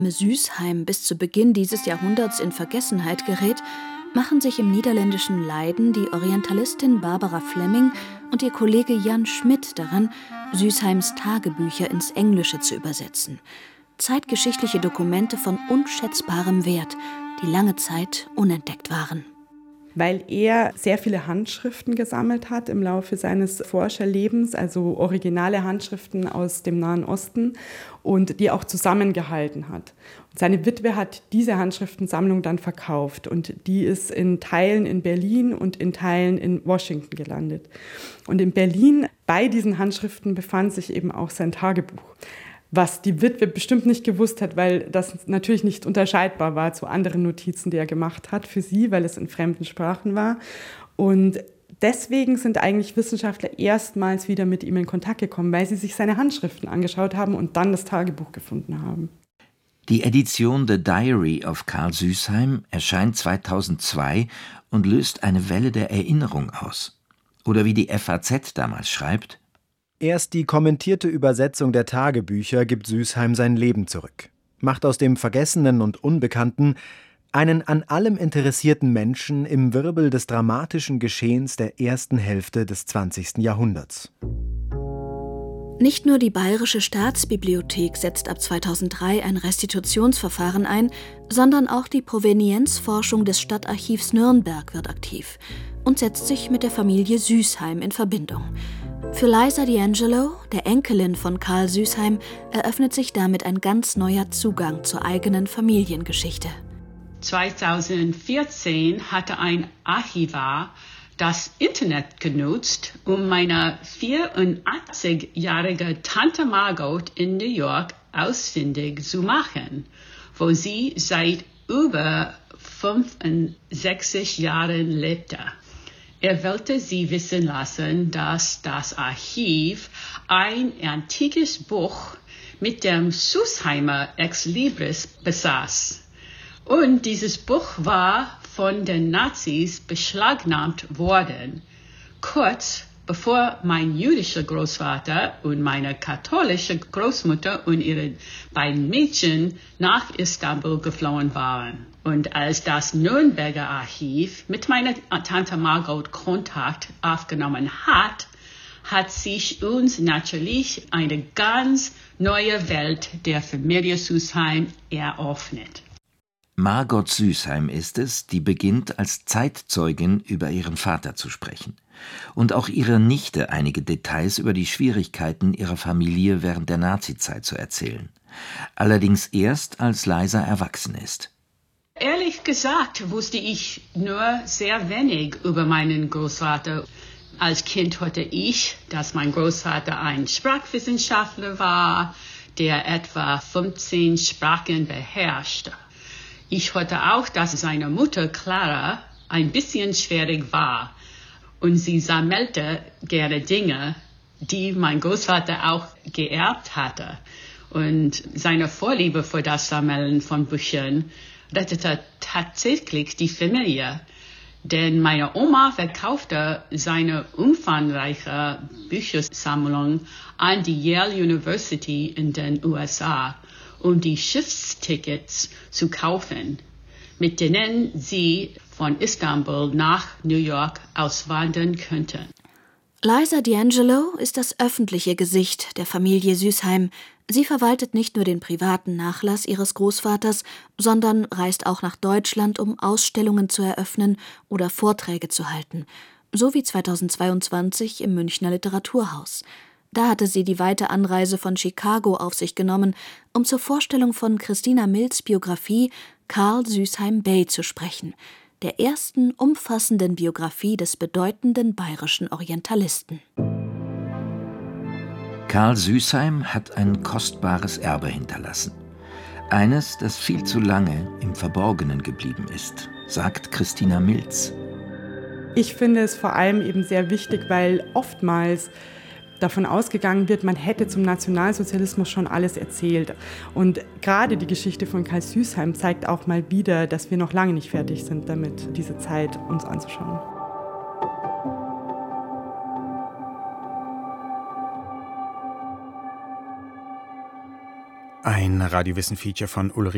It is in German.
Süßheim bis zu Beginn dieses Jahrhunderts in Vergessenheit gerät, machen sich im niederländischen Leiden die Orientalistin Barbara Fleming und ihr Kollege Jan Schmidt daran, Süßheims Tagebücher ins Englische zu übersetzen. Zeitgeschichtliche Dokumente von unschätzbarem Wert, die lange Zeit unentdeckt waren. Weil er sehr viele Handschriften gesammelt hat im Laufe seines Forscherlebens, also originale Handschriften aus dem Nahen Osten und die auch zusammengehalten hat. Und seine Witwe hat diese Handschriftensammlung dann verkauft und die ist in Teilen in Berlin und in Teilen in Washington gelandet. Und in Berlin bei diesen Handschriften befand sich eben auch sein Tagebuch. Was die Witwe bestimmt nicht gewusst hat, weil das natürlich nicht unterscheidbar war zu anderen Notizen, die er gemacht hat für sie, weil es in fremden Sprachen war. Und deswegen sind eigentlich Wissenschaftler erstmals wieder mit ihm in Kontakt gekommen, weil sie sich seine Handschriften angeschaut haben und dann das Tagebuch gefunden haben. Die Edition The Diary of Carl Süßheim erscheint 2002 und löst eine Welle der Erinnerung aus. Oder wie die FAZ damals schreibt: Erst die kommentierte Übersetzung der Tagebücher gibt Süßheim sein Leben zurück, macht aus dem Vergessenen und Unbekannten einen an allem interessierten Menschen im Wirbel des dramatischen Geschehens der ersten Hälfte des 20. Jahrhunderts. Nicht nur die Bayerische Staatsbibliothek setzt ab 2003 ein Restitutionsverfahren ein, sondern auch die Provenienzforschung des Stadtarchivs Nürnberg wird aktiv und setzt sich mit der Familie Süßheim in Verbindung. Für Liza D'Angelo, der Enkelin von Carl Süßheim, eröffnet sich damit ein ganz neuer Zugang zur eigenen Familiengeschichte. 2014 hatte ein Archivar das Internet genutzt, um meine 84-jährige Tante Margot in New York ausfindig zu machen, wo sie seit über 65 Jahren lebte. Er wollte sie wissen lassen, dass das Archiv ein antikes Buch mit dem Süßheimer Exlibris besaß. Und dieses Buch war von den Nazis beschlagnahmt worden, kurz bevor mein jüdischer Großvater und meine katholische Großmutter und ihre beiden Mädchen nach Istanbul geflohen waren. Und als das Nürnberger Archiv mit meiner Tante Margot Kontakt aufgenommen hat, hat sich uns natürlich eine ganz neue Welt der Familie Süßheim eröffnet. Margot Süßheim ist es, die beginnt, als Zeitzeugin über ihren Vater zu sprechen. Und auch ihrer Nichte einige Details über die Schwierigkeiten ihrer Familie während der Nazizeit zu erzählen. Allerdings erst, als Liza erwachsen ist. Ehrlich gesagt wusste ich nur sehr wenig über meinen Großvater. Als Kind hörte ich, dass mein Großvater ein Sprachwissenschaftler war, der etwa 15 Sprachen beherrschte. Ich hörte auch, dass seine Mutter Clara ein bisschen schwierig war und sie sammelte gerne Dinge, die mein Großvater auch geerbt hatte. Und seine Vorliebe für das Sammeln von Büchern rettete tatsächlich die Familie. Denn meine Oma verkaufte seine umfangreiche Büchersammlung an die Yale University in den USA, um die Schiffstickets zu kaufen, mit denen sie von Istanbul nach New York auswandern könnten. Liza D'Angelo ist das öffentliche Gesicht der Familie Süßheim. Sie verwaltet nicht nur den privaten Nachlass ihres Großvaters, sondern reist auch nach Deutschland, um Ausstellungen zu eröffnen oder Vorträge zu halten. So wie 2022 im Münchner Literaturhaus. Da hatte sie die weite Anreise von Chicago auf sich genommen, um zur Vorstellung von Christina Mills Biografie Carl Süßheim Bay zu sprechen, der ersten umfassenden Biografie des bedeutenden bayerischen Orientalisten. Carl Süßheim hat ein kostbares Erbe hinterlassen. Eines, das viel zu lange im Verborgenen geblieben ist, sagt Christina Mills. Ich finde es vor allem eben sehr wichtig, weil oftmals davon ausgegangen wird, man hätte zum Nationalsozialismus schon alles erzählt. Und gerade die Geschichte von Carl Süßheim zeigt auch mal wieder, dass wir noch lange nicht fertig sind damit, diese Zeit uns anzuschauen. Ein Radiowissen-Feature von Ulrike